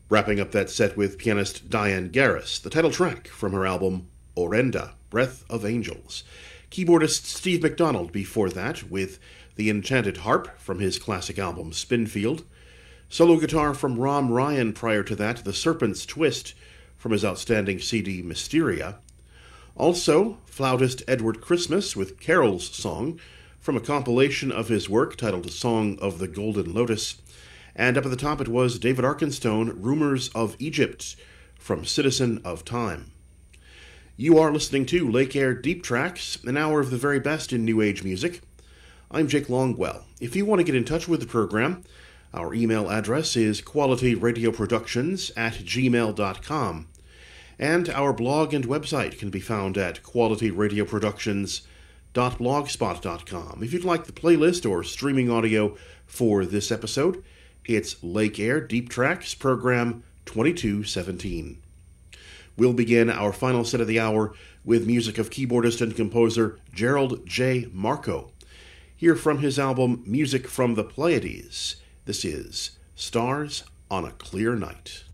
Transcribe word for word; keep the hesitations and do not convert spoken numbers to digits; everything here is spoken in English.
Wrapping up that set with pianist Diane Garris, the title track from her album Orenda, Breath of Angels. Keyboardist Steve McDonald before that with The Enchanted Harp from his classic album Spinfield. Solo guitar from Rom Ryan prior to that, The Serpent's Twist from his outstanding C D Mysteria. Also, flautist Edward Christmas with Carol's Song from a compilation of his work titled Song of the Golden Lotus. And up at the top it was David Arkenstone, Rumors of Egypt from Citizen of Time. You are listening to Lake Air Deep Tracks, an hour of the very best in New Age music. I'm Jake Longwell. If you want to get in touch with the program, our email address is qualityradioproductions at gmail dot com. And our blog and website can be found at qualityradioproductions dot blogspot dot com. If you'd like the playlist or streaming audio for this episode, it's Lake Air Deep Tracks, program twenty-two seventeen. We'll begin our final set of the hour with music of keyboardist and composer Gerald J. Marco. Hear from his album Music from the Pleiades. This is Stars on a Clear Night.